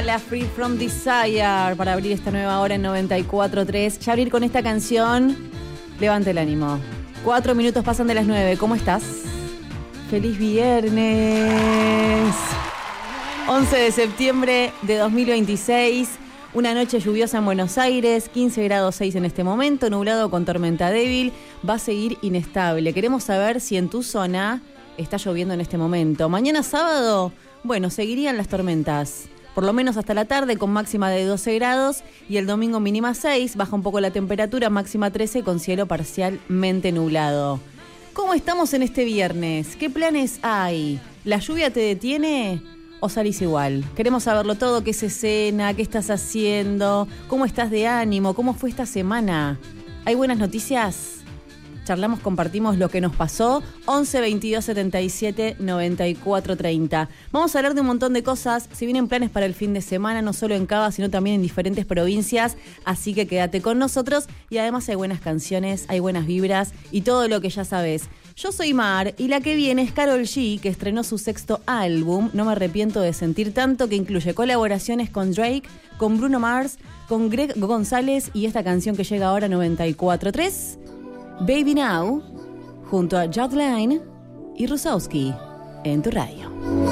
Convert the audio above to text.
La Free From Desire para abrir esta nueva hora en 94.3. Ya abrir con esta canción, levante el ánimo. 4 minutos pasan de las 9. ¿Cómo estás? ¡Feliz viernes! 11 de septiembre de 2026. Una noche lluviosa en Buenos Aires, 15 grados 6 en este momento, nublado con tormenta débil, va a seguir inestable. Queremos saber si en tu zona está lloviendo en este momento. Mañana sábado, bueno, seguirían las tormentas, por lo menos hasta la tarde, con máxima de 12 grados, y el domingo mínima 6, baja un poco la temperatura, máxima 13, con cielo parcialmente nublado. ¿Cómo estamos en este viernes? ¿Qué planes hay? ¿La lluvia te detiene o salís igual? Queremos saberlo todo. ¿Qué se cena? ¿Qué estás haciendo? ¿Cómo estás de ánimo? ¿Cómo fue esta semana? ¿Hay buenas noticias? Charlamos, compartimos lo que nos pasó. 11 22 77 94 30. Vamos a hablar de un montón de cosas. Se vienen planes para el fin de semana, no solo en Cava, sino también en diferentes provincias. Así que quédate con nosotros. Y además hay buenas canciones, hay buenas vibras y todo lo que ya sabes. Yo soy Mar y la que viene es Karol G, que estrenó su 6º álbum, No me arrepiento de sentir tanto, que incluye colaboraciones con Drake, con Bruno Mars, con Greg González y esta canción que llega ahora a 94.3, Baby Now, junto a Jodline y Rusowski en tu radio.